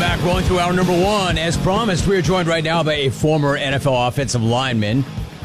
back, rolling through hour number one. As promised, we are joined right now by a former NFL offensive lineman,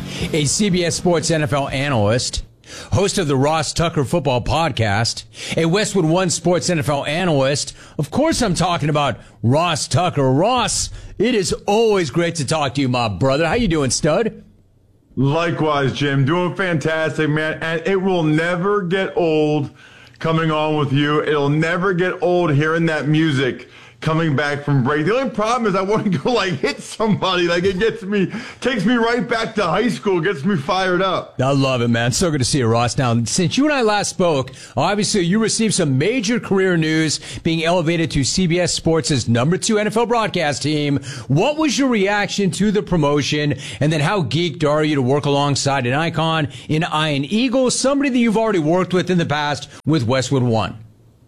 a CBS Sports NFL analyst, host of the Ross Tucker Football Podcast, a Westwood One Sports NFL analyst. Of course, I'm talking about Ross Tucker. Ross, it is always great to talk to you, my brother. How you doing, stud? Likewise, Jim. Doing fantastic, man. And it will never get old coming on with you. It'll never get old hearing that music coming back from break. The only problem is I want to go hit somebody. It takes me right back to high school, gets me fired up. I love it, man. So good to see you, Ross. Now, since you and I last spoke, obviously you received some major career news being elevated to CBS Sports' number 2 NFL broadcast team. What was your reaction to the promotion? And then how geeked are you to work alongside an icon in Ian Eagle, somebody that you've already worked with in the past with Westwood One?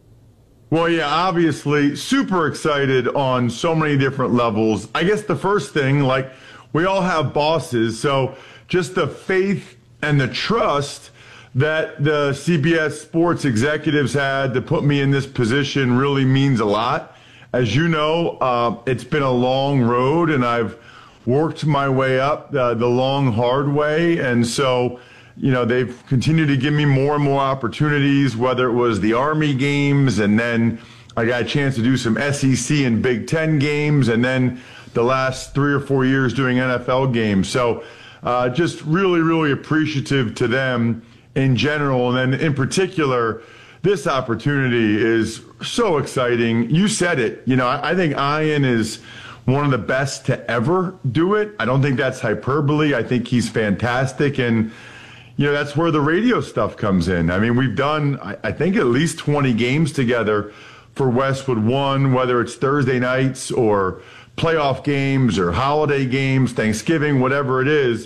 Well, yeah, obviously, super excited on so many different levels. I guess the first thing, we all have bosses, so just the faith and the trust that the CBS Sports executives had to put me in this position really means a lot. As you know, it's been a long road, and I've worked my way up the long, hard way, and so they've continued to give me more and more opportunities, whether it was the Army games, and then I got a chance to do some SEC and Big Ten games, and then the last 3 or 4 years doing NFL games. So just really, really appreciative to them in general. And then in particular, this opportunity is so exciting. You said it. I think Ian is one of the best to ever do it. I don't think that's hyperbole. I think he's fantastic. And that's where the radio stuff comes in. I mean, we've done, I think, at least 20 games together for Westwood One, whether it's Thursday nights or playoff games or holiday games, Thanksgiving, whatever it is.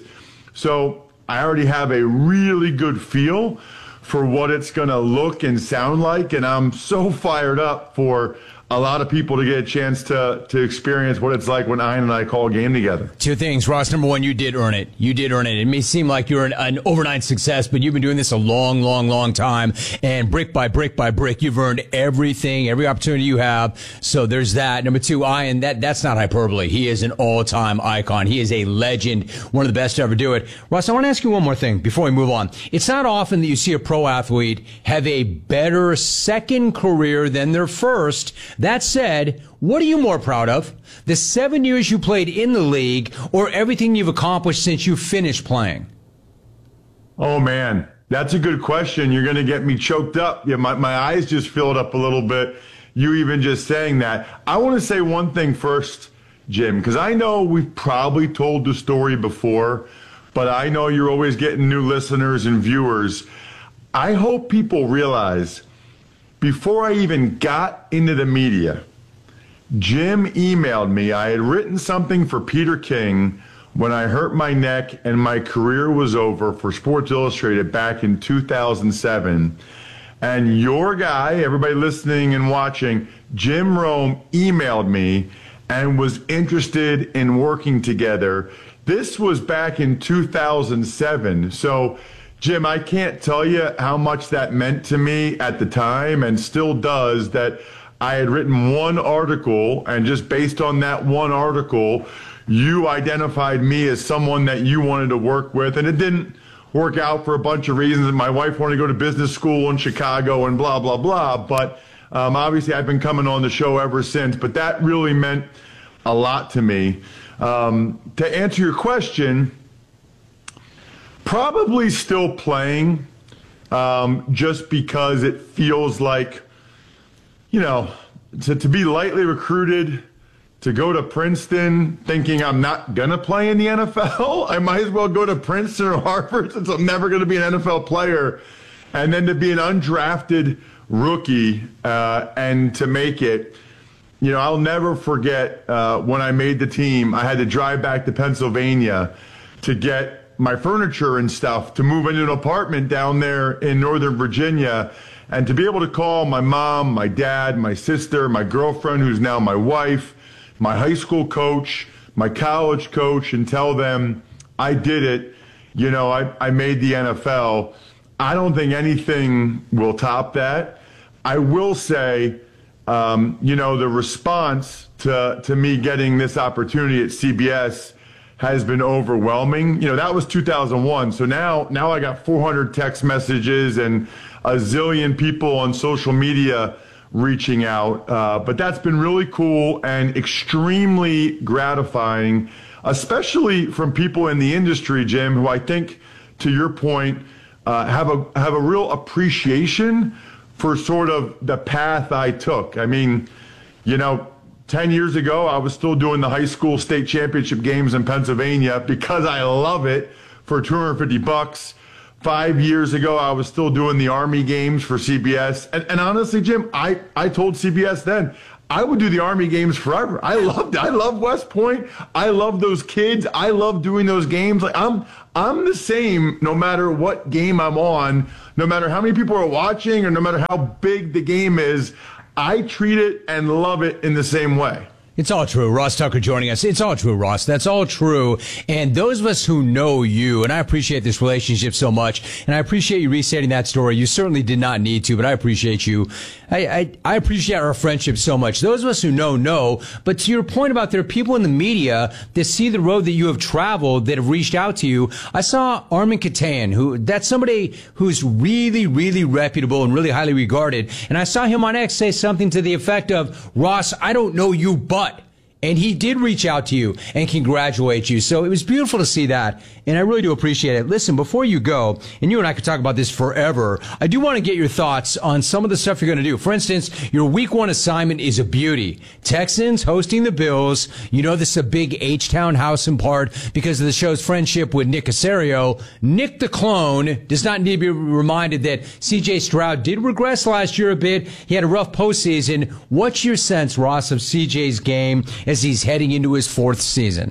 So I already have a really good feel for what it's going to look and sound like. And I'm so fired up for a lot of people to get a chance to experience what it's like when Ian and I call a game together. 2 things, Ross. Number 1, you did earn it. You did earn it. It may seem like you're an overnight success, but you've been doing this a long, long, long time. And brick by brick by brick, you've earned everything, every opportunity you have. So there's that. Number 2, Ian, that's not hyperbole. He is an all-time icon. He is a legend, one of the best to ever do it. Ross, I want to ask you one more thing before we move on. It's not often that you see a pro athlete have a better second career than their first. That said, what are you more proud of? The 7 years you played in the league or everything you've accomplished since you finished playing? Oh, man, that's a good question. You're going to get me choked up. Yeah, my eyes just filled up a little bit. You even just saying that. I want to say one thing first, Jim, because I know we've probably told the story before, but I know you're always getting new listeners and viewers. I hope people realize before I even got into the media, Jim emailed me. I had written something for Peter King when I hurt my neck and my career was over for Sports Illustrated back in 2007. And your guy, everybody listening and watching, Jim Rome, emailed me and was interested in working together. This was back in 2007. So Jim, I can't tell you how much that meant to me at the time and still does, that I had written one article, and just based on that one article, you identified me as someone that you wanted to work with. And it didn't work out for a bunch of reasons. My wife wanted to go to business school in Chicago and blah, blah, blah. But obviously I've been coming on the show ever since. But that really meant a lot to me. To answer your question, probably still playing, just because it feels like, to be lightly recruited, to go to Princeton thinking I'm not going to play in the NFL. I might as well go to Princeton or Harvard since I'm never going to be an NFL player. And then to be an undrafted rookie and to make it. I'll never forget when I made the team, I had to drive back to Pennsylvania to get my furniture and stuff to move into an apartment down there in Northern Virginia, and to be able to call my mom, my dad, my sister, my girlfriend, who's now my wife, my high school coach, my college coach, and tell them I did it. I made the NFL. I don't think anything will top that. I will say The response to me getting this opportunity at CBS has been overwhelming. That was 2001. So now I got 400 text messages and a zillion people on social media reaching out. But that's been really cool and extremely gratifying, especially from people in the industry, Jim, who I think, to your point, have a real appreciation for sort of the path I took. I mean, 10 years ago, I was still doing the high school state championship games in Pennsylvania because I love it for $250. 5 years ago, I was still doing the Army games for CBS. And honestly, Jim, I told CBS then, I would do the Army games forever. I loved it. I love West Point. I love those kids. I love doing those games. Like I'm the same no matter what game I'm on, no matter how many people are watching or no matter how big the game is. I treat it and love it in the same way. It's all true. Ross Tucker joining us. It's all true, Ross. That's all true. And those of us who know you, and I appreciate this relationship so much, and I appreciate you restating that story. You certainly did not need to, but I appreciate you. I appreciate our friendship so much. Those of us who know. But to your point about there are people in the media that see the road that you have traveled that have reached out to you. I saw Armin Katayan, that's somebody who's really, really reputable and really highly regarded. And I saw him on X say something to the effect of, Ross, I don't know you, but. And he did reach out to you and congratulate you. So it was beautiful to see that. And I really do appreciate it. Listen, before you go, and you and I could talk about this forever, I do want to get your thoughts on some of the stuff you're going to do. For instance, your week 1 assignment is a beauty. Texans hosting the Bills. This is a big H-Town house in part because of the show's friendship with Nick Caserio. Nick the clone does not need to be reminded that C.J. Stroud did regress last year a bit. He had a rough postseason. What's your sense, Ross, of C.J.'s game as he's heading into his 4th season?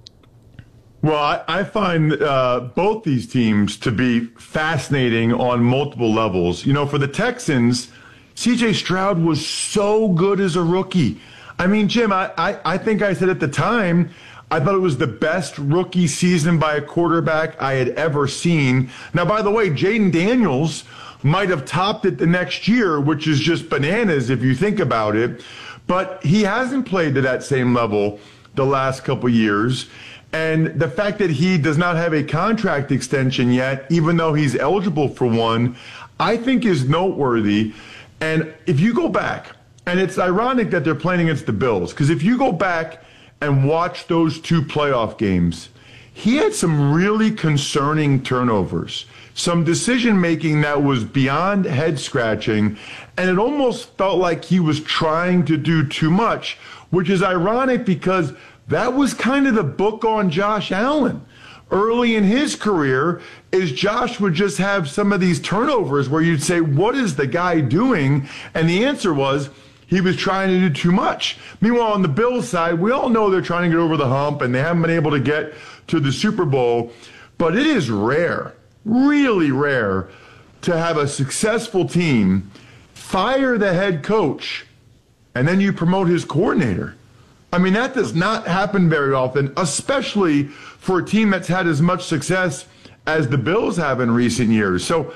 Well, I find both these teams to be fascinating on multiple levels. For the Texans, C.J. Stroud was so good as a rookie. I mean, Jim, I think I said at the time, I thought it was the best rookie season by a quarterback I had ever seen. Now, by the way, Jaden Daniels might have topped it the next year, which is just bananas if you think about it. But he hasn't played to that same level the last couple years. And the fact that he does not have a contract extension yet, even though he's eligible for one, I think is noteworthy. And if you go back, and it's ironic that they're playing against the Bills, because if you go back and watch those 2 playoff games, he had some really concerning turnovers, some decision-making that was beyond head-scratching, and it almost felt like he was trying to do too much, which is ironic because that was kind of the book on Josh Allen. Early in his career, is Josh would just have some of these turnovers where you'd say, what is the guy doing? And the answer was, he was trying to do too much. Meanwhile, on the Bills side, we all know they're trying to get over the hump and they haven't been able to get to the Super Bowl. But it is rare, really rare, to have a successful team fire the head coach and then you promote his coordinator. I mean, that does not happen very often, especially for a team that's had as much success as the Bills have in recent years. So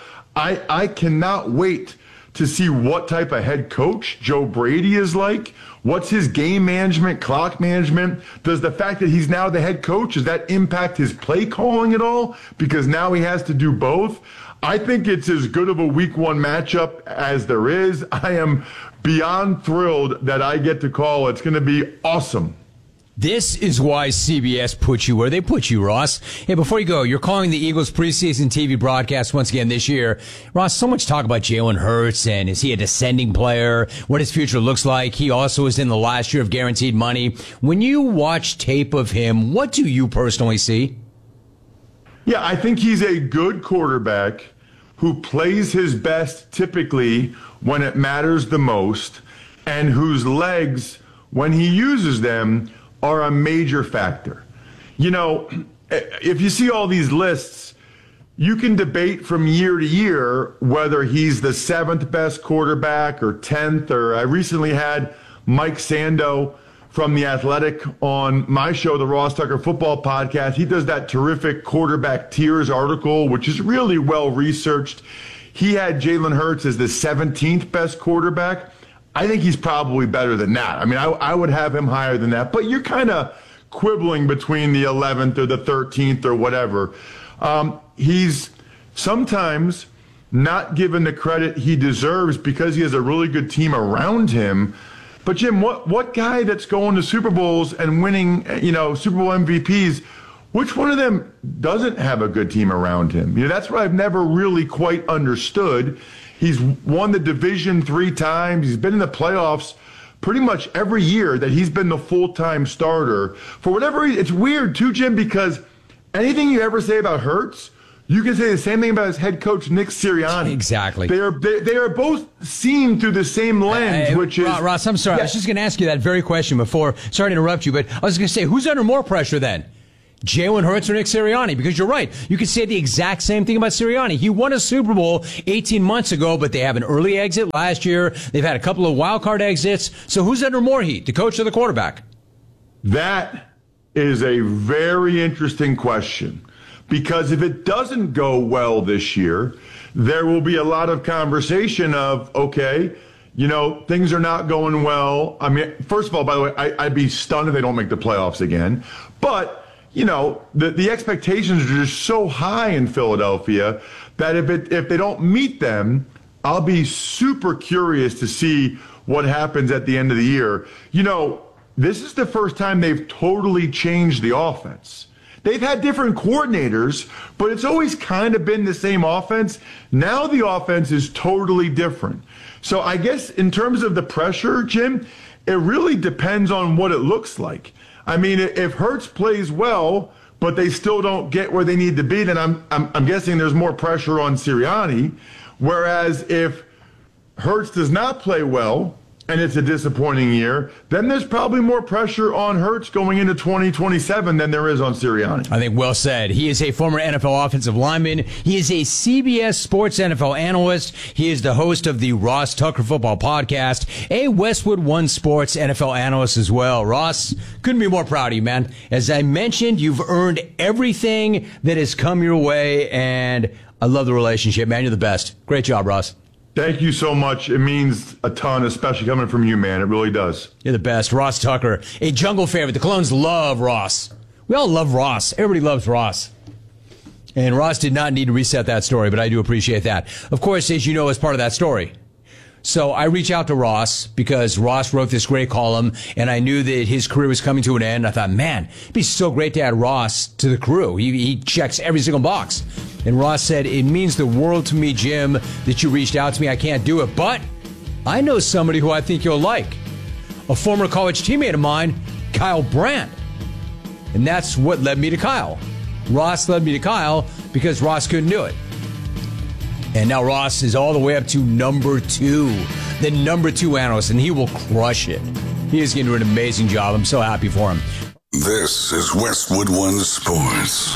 I cannot wait to see what type of head coach Joe Brady is like. What's his game management, clock management? Does the fact that he's now the head coach, does that impact his play calling at all? Because now he has to do both. I think it's as good of a week 1 matchup as there is. I am beyond thrilled that I get to call. It's going to be awesome. This is why CBS put you where they put you, Ross. Hey, before you go, you're calling the Eagles preseason TV broadcast once again this year. Ross, so much talk about Jalen Hurts and is he a descending player, what his future looks like. He also is in the last year of guaranteed money. When you watch tape of him, what do you personally see? Yeah, I think he's a good quarterback who plays his best typically when it matters the most and whose legs, when he uses them, are a major factor. If you see all these lists, you can debate from year to year whether he's the 7th best quarterback or 10th, or I recently had Mike Sando from The Athletic on my show, the Ross Tucker Football Podcast. He does that terrific quarterback tiers article, which is really well researched. He had Jalen Hurts as the 17th best quarterback. I think he's probably better than that. I mean, I would have him higher than that, but you're kind of quibbling between the 11th or the 13th or whatever. He's sometimes not given the credit he deserves because he has a really good team around him. But Jim, what guy that's going to Super Bowls and winning, Super Bowl MVPs, which one of them doesn't have a good team around him? That's what I've never really quite understood. He's won the division 3 times. He's been in the playoffs pretty much every year that he's been the full-time starter. For whatever reason, it's weird too, Jim, because anything you ever say about Hurts, you can say the same thing about his head coach, Nick Sirianni. Exactly. They are both seen through the same lens, which is... Ross, I'm sorry. Yeah. I was just going to ask you that very question before. Sorry to interrupt you, but I was going to say, who's under more pressure then? Jalen Hurts or Nick Sirianni? Because you're right. You could say the exact same thing about Sirianni. He won a Super Bowl 18 months ago, but they have an early exit last year. They've had a couple of wild card exits. So who's under more heat, the coach or the quarterback? That is a very interesting question. Because if it doesn't go well this year, there will be a lot of conversation of, okay, things are not going well. I mean, first of all, by the way, I'd be stunned if they don't make the playoffs again. But, the expectations are just so high in Philadelphia that if they don't meet them, I'll be super curious to see what happens at the end of the year. This is the first time they've totally changed the offense. They've had different coordinators, but it's always kind of been the same offense. Now the offense is totally different. So I guess in terms of the pressure, Jim, it really depends on what it looks like. I mean, if Hurts plays well, but they still don't get where they need to be, then I'm guessing there's more pressure on Sirianni. Whereas if Hurts does not play well, and it's a disappointing year, then there's probably more pressure on Hurts going into 2027 than there is on Sirianni. I think well said. He is a former NFL offensive lineman. He is a CBS Sports NFL analyst. He is the host of the Ross Tucker Football Podcast, a Westwood One Sports NFL analyst as well. Ross, couldn't be more proud of you, man. As I mentioned, you've earned everything that has come your way, and I love the relationship, man. You're the best. Great job, Ross. Thank you so much. It means a ton, especially coming from you, man. It really does. You're the best. Ross Tucker, a jungle favorite. The Clones love Ross. We all love Ross. Everybody loves Ross. And Ross did not need to reset that story, but I do appreciate that. Of course, as you know, as part of that story. So I reach out to Ross because Ross wrote this great column, and I knew that his career was coming to an end. I thought, man, it'd be so great to add Ross to the crew. He checks every single box. And Ross said, it means the world to me, Jim, that you reached out to me. I can't do it, but I know somebody who I think you'll like. A former college teammate of mine, Kyle Brandt. And that's what led me to Kyle. Ross led me to Kyle because Ross couldn't do it. And now Ross is all the way up to number 2, the number 2 analyst, and he will crush it. He is going to do an amazing job. I'm so happy for him. This is Westwood One Sports.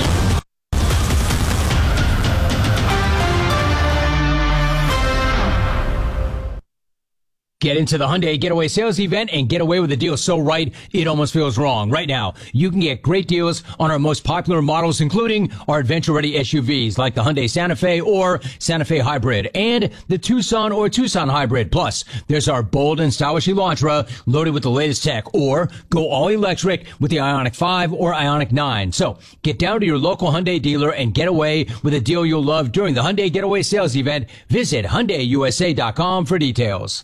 Get into the Hyundai Getaway Sales Event and get away with a deal so right, it almost feels wrong. Right now, you can get great deals on our most popular models, including our adventure-ready SUVs like the Hyundai Santa Fe or Santa Fe Hybrid and the Tucson or Tucson Hybrid. Plus, there's our bold and stylish Elantra loaded with the latest tech, or go all electric with the Ioniq 5 or Ioniq 9. So, get down to your local Hyundai dealer and get away with a deal you'll love during the Hyundai Getaway Sales Event. Visit HyundaiUSA.com for details.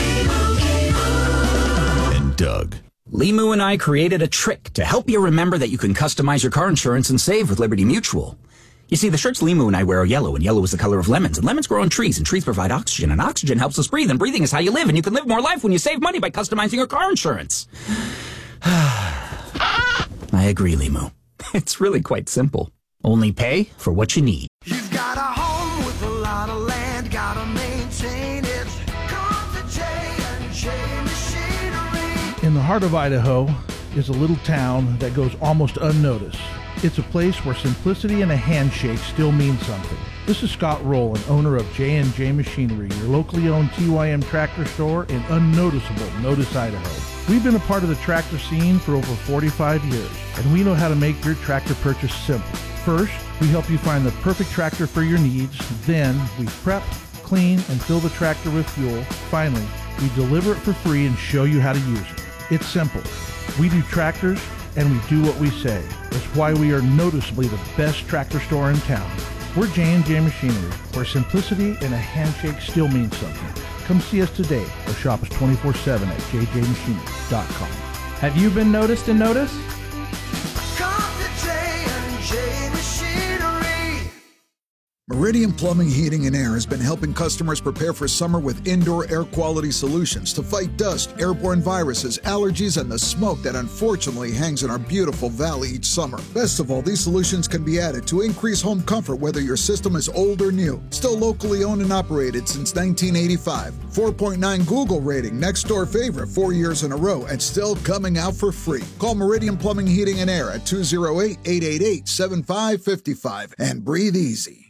Doug. Limu and I created a trick to help you remember that you can customize your car insurance and save with Liberty Mutual. You see, the shirts Limu and I wear are yellow, and yellow is the color of lemons, and lemons grow on trees, and trees provide oxygen, and oxygen helps us breathe, and breathing is how you live, and you can live more life when you save money by customizing your car insurance. I agree, Limu. It's really quite simple. Only pay for what you need. You've got a home with a lot of land, gotta maintain it. Come to J&J Machinery. In the heart of Idaho is a little town that goes almost unnoticed. It's a place where simplicity and a handshake still mean something. This is Scott Rowland, owner of J&J Machinery, your locally owned TYM tractor store in unnoticeable Notice, Idaho. We've been a part of the tractor scene for over 45 years, and we know how to make your tractor purchase simple. First, we help you find the perfect tractor for your needs. Then, we prep, clean, and fill the tractor with fuel. Finally, We deliver it for free and show you how to use it. It's simple. We do tractors, and we do what we say. That's why we are noticeably the best tractor store in town. We're J&J Machinery, where simplicity and a handshake still means something. Come see us today or shop us 24/7 at jjmachinery.com. Have you been noticed and noticed? Come to J&J Machinery. Meridian Plumbing, Heating, and Air has been helping customers prepare for summer with indoor air quality solutions to fight dust, airborne viruses, allergies, and the smoke that unfortunately hangs in our beautiful valley each summer. Best of all, these solutions can be added to increase home comfort whether your system is old or new. Still locally owned and operated since 1985. 4.9 Google rating, next door favorite 4 years in a row, and still coming out for free. Call Meridian Plumbing, Heating, and Air at 208-888-7555 and breathe easy.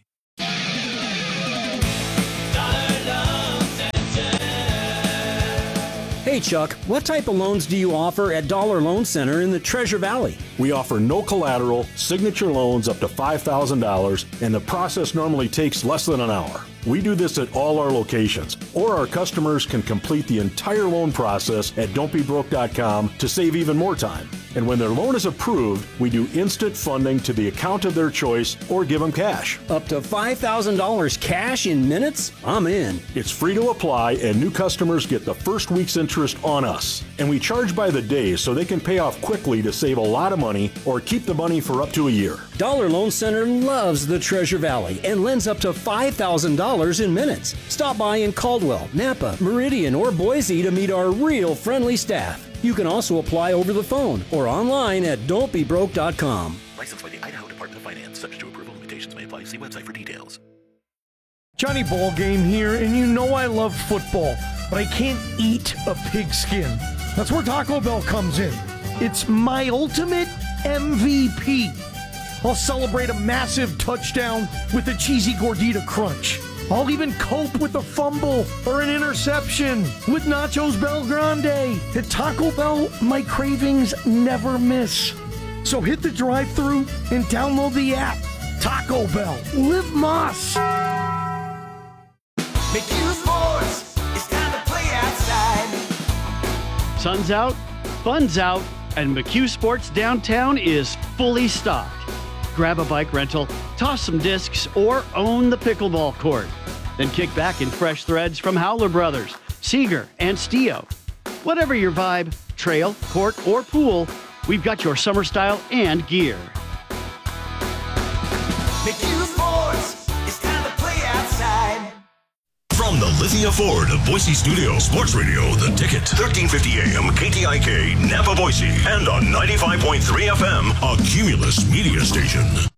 Hey Chuck, what type of loans do you offer at Dollar Loan Center in the Treasure Valley? We offer no collateral, signature loans up to $5,000, and the process normally takes less than an hour. We do this at all our locations, or our customers can complete the entire loan process at don'tbebroke.com to save even more time. And when their loan is approved, we do instant funding to the account of their choice or give them cash. Up to $5,000 cash in minutes? I'm in. It's free to apply, and new customers get the first week's interest on us. And we charge by the day so they can pay off quickly to save a lot of money or keep the money for up to a year. Dollar Loan Center loves the Treasure Valley and lends up to $5,000 in minutes. Stop by in Caldwell, Napa, Meridian, or Boise to meet our real friendly staff. You can also apply over the phone or online at don'tbebroke.com. Licensed by the Idaho Department of Finance. Subject to approval. Limitations may apply. See website for details. Johnny Ballgame here, and you know I love football, but I can't eat a pigskin. That's where Taco Bell comes in. It's my ultimate MVP. I'll celebrate a massive touchdown with a cheesy gordita crunch. I'll even cope with a fumble or an interception with Nachos Belgrande. At Taco Bell, my cravings never miss. So hit the drive-thru and download the app. Taco Bell. Live Moss. McHugh Sports, it's time to play outside. Sun's out, fun's out, and McHugh Sports downtown is fully stocked. Grab a bike rental, toss some discs, or own the pickleball court. Then kick back in fresh threads from Howler Brothers, Seeger, and Stio. Whatever your vibe, trail, court, or pool, we've got your summer style and gear. McHugh Sports, it's time to play outside. From the Lithia Ford of Boise Studio, Sports Radio, The Ticket, 1350 AM, KTIK, Napa, Boise, and on 95.3 FM, a Cumulus media station.